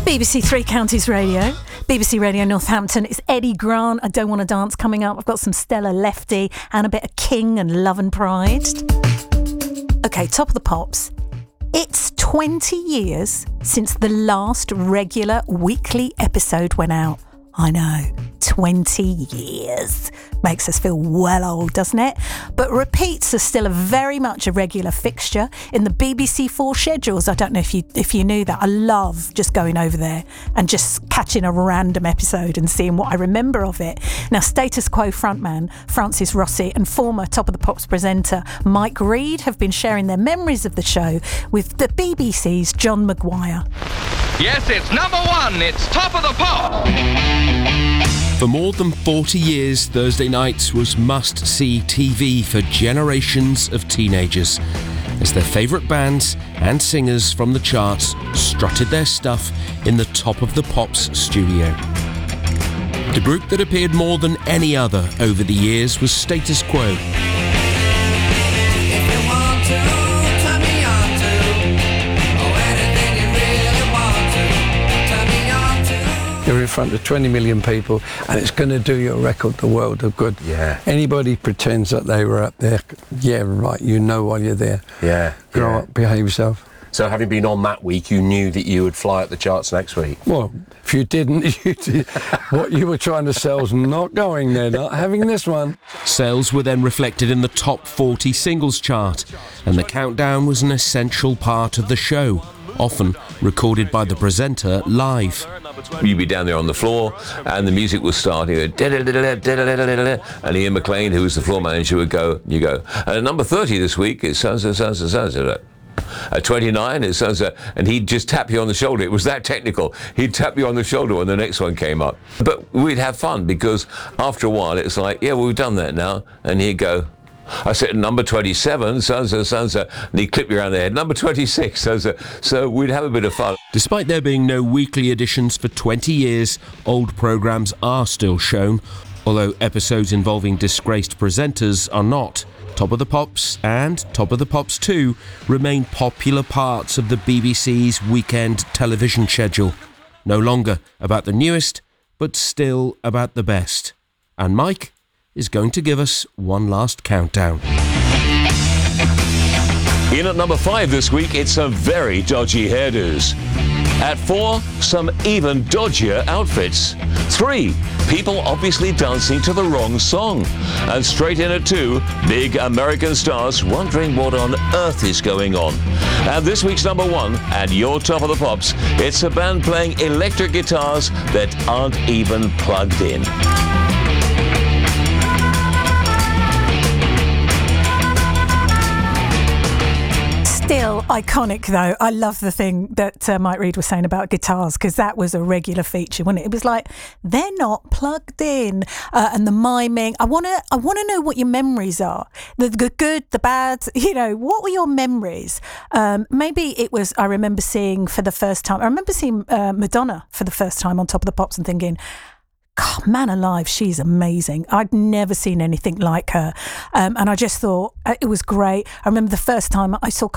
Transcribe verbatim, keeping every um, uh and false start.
B B C Three Counties Radio, B B C Radio Northampton. It's Eddie Grant, I Don't Want to Dance coming up. I've got some Stella Lefty and a bit of King and Love and Pride. Okay, top of the pops. It's twenty years since the last regular weekly episode went out. I know, twenty years. Makes us feel well old, doesn't it? But repeats are still a very much a regular fixture in the B B C Four schedules. I don't know if you if you knew that. I love just going over there and just catching a random episode and seeing what I remember of it. Now, Status Quo frontman Francis Rossi and former Top of the Pops presenter Mike Reid have been sharing their memories of the show with the B B C's John Maguire. Yes, it's number one. It's Top of the Pops. For more than forty years, Thursday nights was must-see T V for generations of teenagers, as their favourite bands and singers from the charts strutted their stuff in the Top of the Pops studio. The group that appeared more than any other over the years was Status Quo. You're in front of twenty million people and it's going to do your record the world of good. Yeah. Anybody pretends that they were up there, yeah, right, you know while you're there. Yeah. Grow yeah. up, behave yourself. So having been on that week, you knew that you would fly up the charts next week? Well, if you didn't, you did. What you were trying to sell's not going there, not having this one. Sales were then reflected in the top forty singles chart, and the countdown was an essential part of the show, often recorded by the presenter live. You'd be down there on the floor and the music was starting, and Ian McLean, who was the floor manager, would go, you go, and number thirty this week is so-so, so-so, so-so. At twenty-nine, it sounds, uh, and he'd just tap you on the shoulder. It was that technical. He'd tap you on the shoulder when the next one came up. But we'd have fun because after a while, it's like, yeah, well, we've done that now. And he'd go, I said, number twenty-seven, so-so, so-so, and he'd clip you around the head. Number twenty-six, so-so. So we'd have a bit of fun. Despite there being no weekly editions for twenty years, old programmes are still shown, although episodes involving disgraced presenters are not. Top of the Pops and Top of the Pops two remain popular parts of the B B C's weekend television schedule. No longer about the newest, but still about the best. And Mike is going to give us one last countdown. In at number five this week, it's some very dodgy hairdos. At four, some even dodgier outfits. Three, people obviously dancing to the wrong song. And straight in at two, big American stars wondering what on earth is going on. And this week's number one, and your Top of the Pops, it's a band playing electric guitars that aren't even plugged in. Still iconic, though. I love the thing that uh, Mike Reid was saying about guitars, because that was a regular feature, wasn't it? It was like, they're not plugged in, uh, and the miming. I want to I want to know what your memories are. The, the good, the bad, you know, what were your memories? Um, maybe it was, I remember seeing for the first time, I remember seeing uh, Madonna for the first time on Top of the Pops and thinking, God, man alive, she's amazing. I'd never seen anything like her. Um, and I just thought uh, it was great. I remember the first time I saw